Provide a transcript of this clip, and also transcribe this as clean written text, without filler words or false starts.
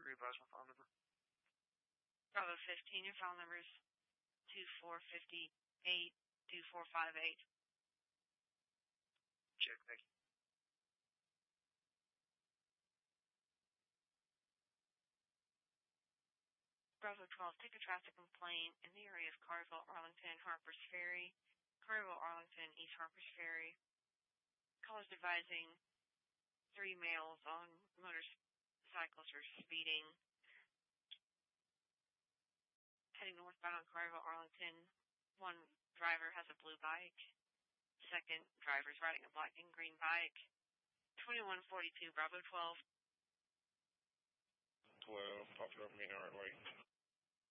advise my file number. Bravo 15, your file number is 2458-2458. Check, thank you. Bravo 12, take a traffic complaint in the area of Carville, Arlington, Harpers Ferry. Carville, Arlington, East Harpers Ferry. Callers advising 3 males on motorcycles are speeding. Heading northbound on Carville, Arlington. 1 driver has a blue bike. 2nd driver is riding a black and green bike. 2142, Bravo 12. 12, Pop Up Mean Hour Lake.